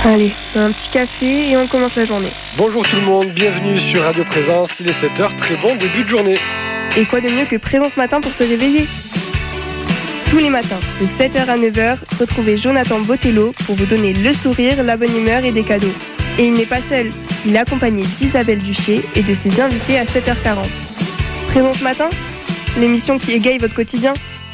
Allez, un petit café et on commence la journée. Bonjour tout le monde, bienvenue sur Radio Présence, il est 7h, très bon début de journée. Et quoi de mieux que Présence Matin pour se réveiller ? Tous les matins, de 7h à 9h, retrouvez Jonathan Botello pour vous donner le sourire, la bonne humeur et des cadeaux. Et il n'est pas seul, il est accompagné d'Isabelle Duché et de ses invités à 7h40. Présence Matin, l'émission qui égaye votre quotidien.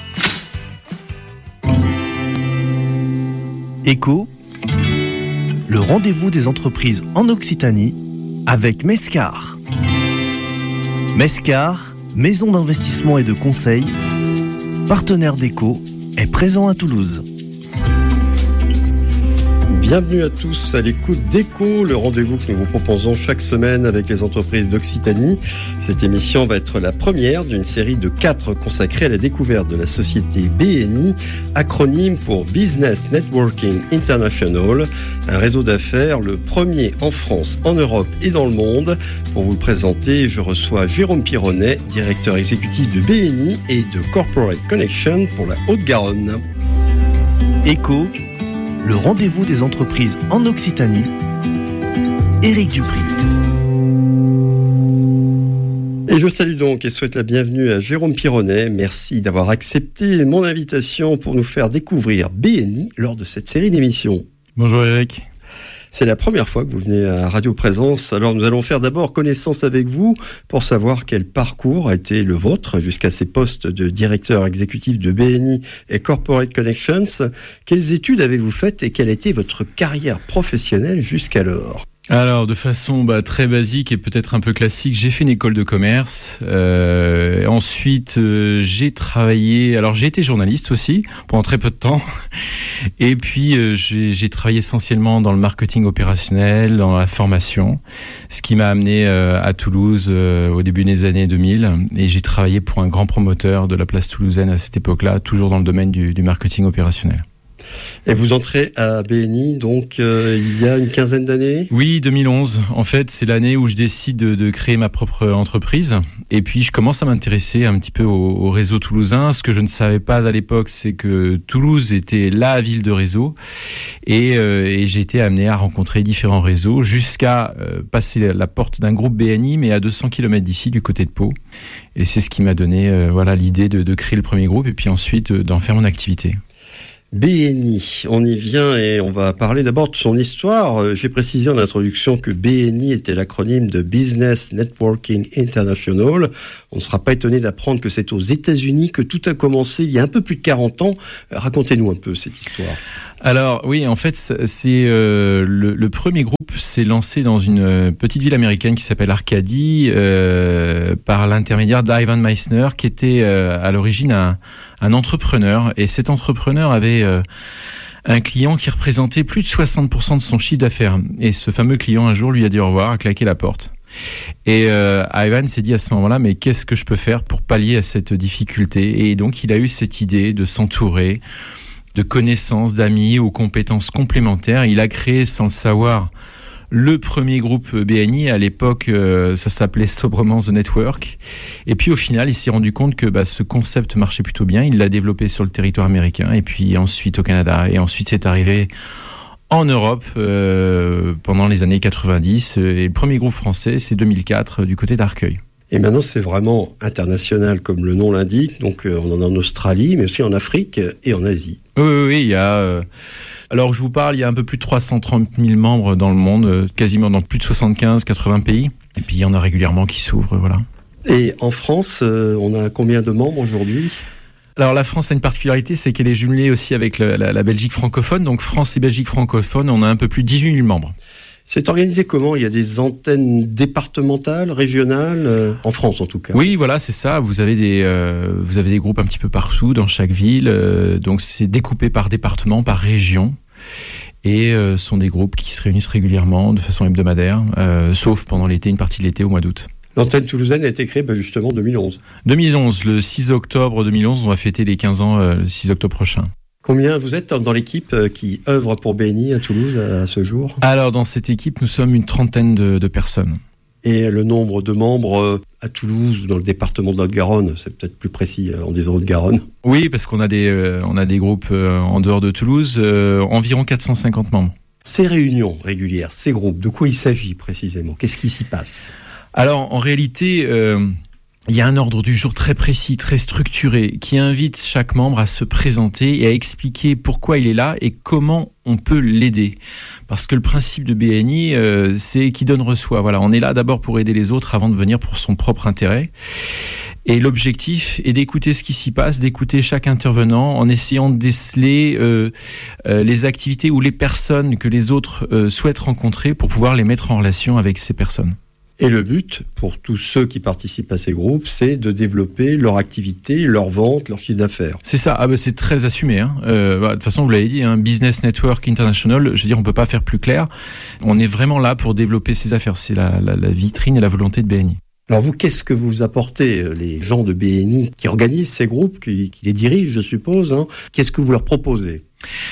Écho, le rendez-vous des entreprises en Occitanie avec Mescar. Mescar, maison d'investissement et de conseil, partenaire d'Écho, est présent à Toulouse. Bienvenue à tous à l'écoute d'Écho, le rendez-vous que nous vous proposons chaque semaine avec les entreprises d'Occitanie. Cette émission va être la première d'une série de 4 consacrées à la découverte de la société BNI, acronyme pour Business Networking International, un réseau d'affaires, le premier en France, en Europe et dans le monde. Pour vous le présenter, je reçois Jérôme Pironnet, directeur exécutif de BNI et de Corporate Connection pour la Haute-Garonne. Écho, le rendez-vous des entreprises en Occitanie, Éric Dupri. Et je salue donc et souhaite la bienvenue à Jérôme Pironnet. Merci d'avoir accepté mon invitation pour nous faire découvrir BNI lors de cette série d'émissions. Bonjour Éric. C'est la première fois que vous venez à Radio Présence. Alors nous allons faire d'abord connaissance avec vous pour savoir quel parcours a été le vôtre jusqu'à ces postes de directeur exécutif de BNI et Corporate Connections. Quelles études avez-vous faites et quelle a été votre carrière professionnelle jusqu'alors ? Alors, de façon très basique et peut-être un peu classique, j'ai fait une école de commerce. Ensuite, j'ai travaillé... Alors, j'ai été journaliste aussi, pendant très peu de temps. Et puis, j'ai travaillé essentiellement dans le marketing opérationnel, dans la formation, ce qui m'a amené à Toulouse au début des années 2000. Et j'ai travaillé pour un grand promoteur de la place toulousaine à cette époque-là, toujours dans le domaine du marketing opérationnel. Et vous entrez à BNI, donc il y a une quinzaine d'années ? Oui, 2011. En fait, c'est l'année où je décide de créer ma propre entreprise. Et puis, je commence à m'intéresser un petit peu au réseau toulousain. Ce que je ne savais pas à l'époque, c'est que Toulouse était la ville de réseau. Et j'ai été amené à rencontrer différents réseaux jusqu'à passer la porte d'un groupe BNI, mais à 200 km d'ici, du côté de Pau. Et c'est ce qui m'a donné l'idée de créer le premier groupe et puis ensuite d'en faire mon activité. BNI, on y vient et on va parler d'abord de son histoire. J'ai précisé en introduction que BNI était l'acronyme de Business Networking International. On ne sera pas étonné d'apprendre que c'est aux États-Unis que tout a commencé il y a un peu plus de 40 ans. Racontez-nous un peu cette histoire. Alors oui, en fait, c'est le premier groupe s'est lancé dans une petite ville américaine qui s'appelle Arcadie par l'intermédiaire d'Ivan Meissner, qui était à l'origine un entrepreneur. Et cet entrepreneur avait un client qui représentait plus de 60% de son chiffre d'affaires. Et ce fameux client, un jour, lui a dit au revoir, a claqué la porte. Et Ivan s'est dit à ce moment-là, mais qu'est-ce que je peux faire pour pallier à cette difficulté ? Et donc, il a eu cette idée de s'entourer de connaissances, d'amis, aux compétences complémentaires. Il a créé, sans le savoir, le premier groupe BNI. À l'époque, ça s'appelait sobrement The Network. Et puis au final, il s'est rendu compte que ce concept marchait plutôt bien. Il l'a développé sur le territoire américain et puis ensuite au Canada. Et ensuite, c'est arrivé en Europe pendant les années 90. Et le premier groupe français, c'est 2004, du côté d'Arcueil. Et maintenant, c'est vraiment international, comme le nom l'indique. Donc, on en a en Australie, mais aussi en Afrique et en Asie. Oui, il y a... Alors que je vous parle, il y a un peu plus de 330 000 membres dans le monde, quasiment dans plus de 75-80 pays. Et puis, il y en a régulièrement qui s'ouvrent, voilà. Et en France, on a combien de membres aujourd'hui ? Alors, la France a une particularité, c'est qu'elle est jumelée aussi avec la Belgique francophone. Donc, France et Belgique francophone, on a un peu plus de 18 000 membres. C'est organisé comment ? Il y a des antennes départementales, régionales, en France en tout cas. Oui, voilà, c'est ça. Vous avez des groupes un petit peu partout, dans chaque ville. Donc c'est découpé par département, par région. Et sont des groupes qui se réunissent régulièrement, de façon hebdomadaire, sauf pendant l'été, une partie de l'été au mois d'août. L'antenne toulousaine a été créée justement en 2011. 2011, le 6 octobre 2011, on va fêter les 15 ans le 6 octobre prochain. Combien vous êtes dans l'équipe qui œuvre pour BNI à Toulouse à ce jour ? Alors, dans cette équipe, nous sommes une trentaine de personnes. Et le nombre de membres à Toulouse ou dans le département de Haute-Garonne, c'est peut-être plus précis en disant Haute-Garonne. Oui, parce qu'on a des groupes en dehors de Toulouse, environ 450 membres. Ces réunions régulières, ces groupes, de quoi il s'agit précisément? Qu'est-ce qui s'y passe? Alors, en réalité, il y a un ordre du jour très précis, très structuré, qui invite chaque membre à se présenter et à expliquer pourquoi il est là et comment on peut l'aider. Parce que le principe de BNI, c'est qui donne reçoit. Voilà, on est là d'abord pour aider les autres avant de venir pour son propre intérêt. Et l'objectif est d'écouter ce qui s'y passe, d'écouter chaque intervenant en essayant de déceler les activités ou les personnes que les autres souhaitent rencontrer pour pouvoir les mettre en relation avec ces personnes. Et le but, pour tous ceux qui participent à ces groupes, c'est de développer leur activité, leur vente, leur chiffre d'affaires. C'est ça, c'est très assumé. De toute façon, vous l'avez dit, Business Network International, je veux dire, on ne peut pas faire plus clair. On est vraiment là pour développer ses affaires. C'est la vitrine et la volonté de BNI. Alors vous, qu'est-ce que vous apportez, les gens de BNI qui organisent ces groupes, qui les dirigent, je suppose, Qu'est-ce que vous leur proposez ?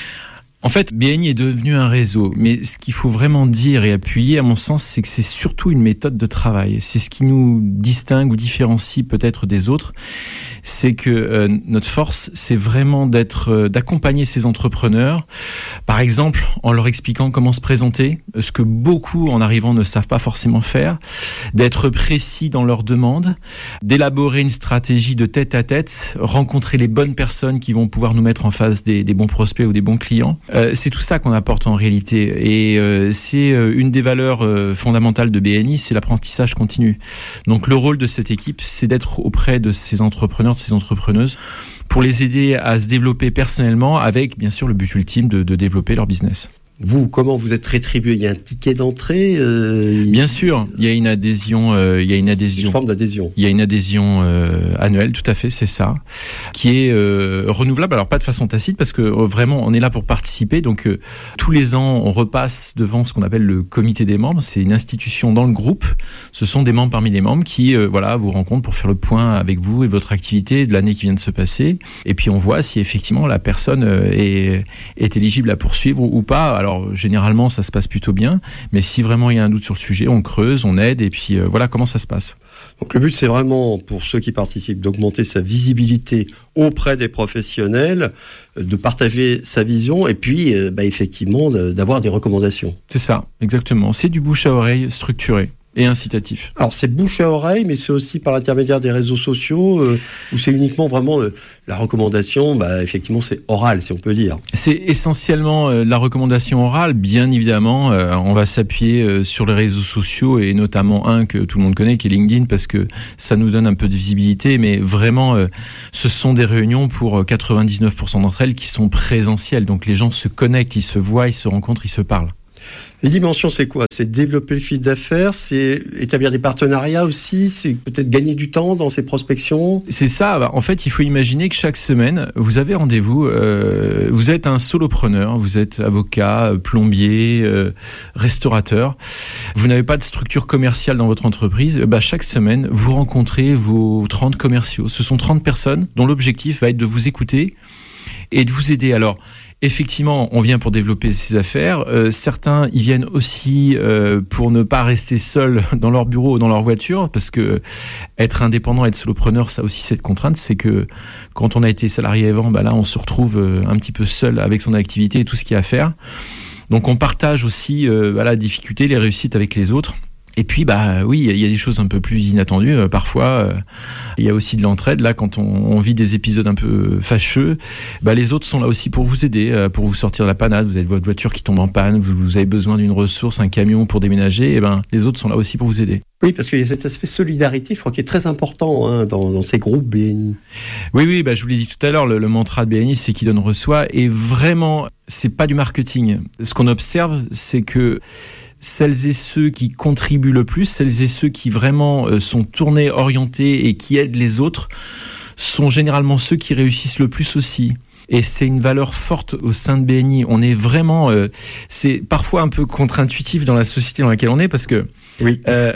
En fait, BNI est devenu un réseau, mais ce qu'il faut vraiment dire et appuyer, à mon sens, c'est que c'est surtout une méthode de travail. C'est ce qui nous distingue ou différencie peut-être des autres. C'est que notre force, c'est vraiment d'accompagner ces entrepreneurs, par exemple, en leur expliquant comment se présenter, ce que beaucoup, en arrivant, ne savent pas forcément faire, d'être précis dans leurs demandes, d'élaborer une stratégie de tête à tête, rencontrer les bonnes personnes qui vont pouvoir nous mettre en face des bons prospects ou des bons clients. C'est tout ça qu'on apporte en réalité, et c'est une des valeurs fondamentales de BNI, c'est l'apprentissage continu. Donc le rôle de cette équipe, c'est d'être auprès de ces entrepreneurs, de ces entrepreneuses, pour les aider à se développer personnellement, avec bien sûr le but ultime de développer leur business. Vous, comment vous êtes rétribué ? Il y a un ticket d'entrée Bien sûr, il y a une adhésion. C'est une forme d'adhésion. Il y a une adhésion annuelle, tout à fait, c'est ça, qui est renouvelable. Alors pas de façon tacite, parce que vraiment on est là pour participer. Donc tous les ans, on repasse devant ce qu'on appelle le comité des membres. C'est une institution dans le groupe. Ce sont des membres parmi les membres qui, vous rencontrent pour faire le point avec vous et votre activité de l'année qui vient de se passer. Et puis on voit si effectivement la personne est éligible à poursuivre ou pas. Alors généralement ça se passe plutôt bien, mais si vraiment il y a un doute sur le sujet, on creuse, on aide, et puis voilà comment ça se passe. Donc le but, c'est vraiment, pour ceux qui participent, d'augmenter sa visibilité auprès des professionnels, de partager sa vision, et puis effectivement d'avoir des recommandations. C'est ça, exactement. C'est du bouche à oreille structuré et incitatif. Alors c'est bouche à oreille, mais c'est aussi par l'intermédiaire des réseaux sociaux, où c'est uniquement vraiment la recommandation, effectivement c'est oral, si on peut dire. C'est essentiellement la recommandation orale, bien évidemment. On va s'appuyer sur les réseaux sociaux, et notamment un que tout le monde connaît, qui est LinkedIn, parce que ça nous donne un peu de visibilité, mais vraiment ce sont des réunions pour 99% d'entre elles qui sont présentielles, donc les gens se connectent, ils se voient, ils se rencontrent, ils se parlent. Les dimensions, c'est quoi ? C'est développer le chiffre d'affaires, c'est établir des partenariats aussi, c'est peut-être gagner du temps dans ces prospections. C'est ça. En fait, il faut imaginer que chaque semaine, vous avez rendez-vous. Vous êtes un solopreneur, vous êtes avocat, plombier, restaurateur. Vous n'avez pas de structure commerciale dans votre entreprise. Chaque semaine, vous rencontrez vos 30 commerciaux. Ce sont 30 personnes dont l'objectif va être de vous écouter et de vous aider. Alors, effectivement, on vient pour développer ses affaires. Certains, ils viennent aussi pour ne pas rester seuls dans leur bureau ou dans leur voiture, parce que être indépendant, être solopreneur, ça a aussi cette contrainte, c'est que quand on a été salarié avant, là, on se retrouve un petit peu seul avec son activité et tout ce qu'il y a à faire. Donc, on partage aussi la difficulté, les réussites avec les autres. Et puis, oui, il y a des choses un peu plus inattendues. Parfois, il y a aussi de l'entraide. Là, quand on vit des épisodes un peu fâcheux, les autres sont là aussi pour vous aider, pour vous sortir de la panade. Vous avez votre voiture qui tombe en panne, vous avez besoin d'une ressource, un camion pour déménager. Et les autres sont là aussi pour vous aider. Oui, parce qu'il y a cet aspect solidarité, je crois, qui est très important dans ces groupes BNI. Oui, je vous l'ai dit tout à l'heure, le mantra de BNI, c'est qui donne reçoit. Et vraiment, c'est pas du marketing. Ce qu'on observe, c'est que celles et ceux qui contribuent le plus, celles et ceux qui vraiment sont tournés, orientés et qui aident les autres, sont généralement ceux qui réussissent le plus aussi. Et c'est une valeur forte au sein de BNI. On est vraiment... c'est parfois un peu contre-intuitif dans la société dans laquelle on est, parce que oui.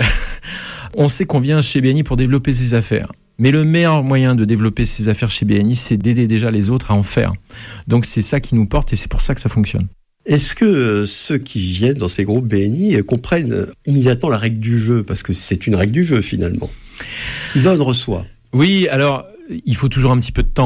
On sait qu'on vient chez BNI pour développer ses affaires. Mais le meilleur moyen de développer ses affaires chez BNI, c'est d'aider déjà les autres à en faire. Donc c'est ça qui nous porte, et c'est pour ça que ça fonctionne. Est-ce que ceux qui viennent dans ces groupes BNI comprennent immédiatement la règle du jeu ? Parce que c'est une règle du jeu finalement. Qui donne, reçoit. Oui, alors il faut toujours un petit peu de temps.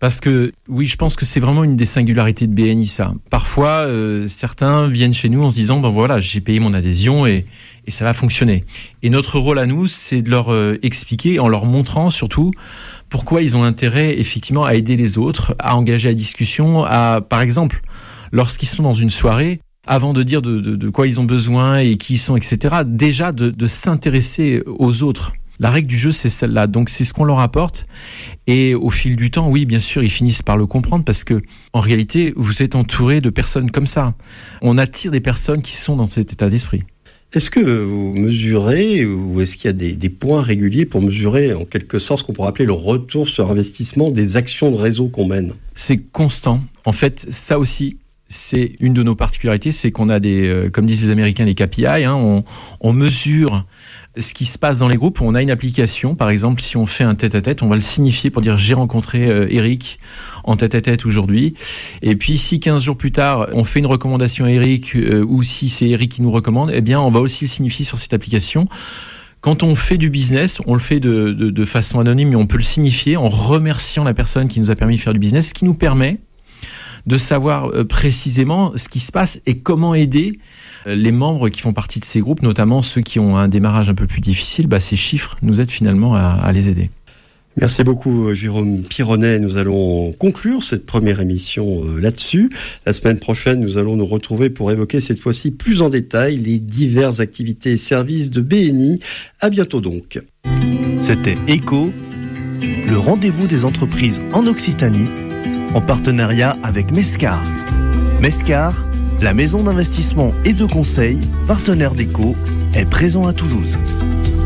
Parce que oui, je pense que c'est vraiment une des singularités de BNI, ça. Parfois, certains viennent chez nous en se disant, ben voilà, j'ai payé mon adhésion et ça va fonctionner. Et notre rôle à nous, c'est de leur expliquer, en leur montrant surtout pourquoi ils ont intérêt effectivement à aider les autres, à engager la discussion, par exemple, lorsqu'ils sont dans une soirée, avant de dire de quoi ils ont besoin et qui ils sont, etc., déjà de s'intéresser aux autres. La règle du jeu, c'est celle-là. Donc, c'est ce qu'on leur apporte. Et au fil du temps, oui, bien sûr, ils finissent par le comprendre parce que, en réalité, vous êtes entouré de personnes comme ça. On attire des personnes qui sont dans cet état d'esprit. Est-ce que vous mesurez ou est-ce qu'il y a des points réguliers pour mesurer, en quelque sorte, ce qu'on pourrait appeler le retour sur investissement des actions de réseau qu'on mène ? C'est constant. En fait, ça aussi, c'est une de nos particularités, c'est qu'on a comme disent les Américains, les KPI, on mesure ce qui se passe dans les groupes. On a une application, par exemple, si on fait un tête-à-tête, on va le signifier pour dire j'ai rencontré Eric en tête-à-tête aujourd'hui. Et puis si 15 jours plus tard, on fait une recommandation à Eric ou si c'est Eric qui nous recommande, eh bien on va aussi le signifier sur cette application. Quand on fait du business, on le fait de façon anonyme, mais on peut le signifier en remerciant la personne qui nous a permis de faire du business, ce qui nous permet de savoir précisément ce qui se passe et comment aider les membres qui font partie de ces groupes, notamment ceux qui ont un démarrage un peu plus difficile. Ces chiffres nous aident finalement à les aider. Merci beaucoup Jérôme Pironnet. Nous allons conclure cette première émission là-dessus. La semaine prochaine, nous allons nous retrouver pour évoquer cette fois-ci plus en détail les diverses activités et services de BNI. À bientôt donc. C'était ECHO, le rendez-vous des entreprises en Occitanie, en partenariat avec Mescar. Mescar, la maison d'investissement et de conseil, partenaire d'ECHO, est présent à Toulouse.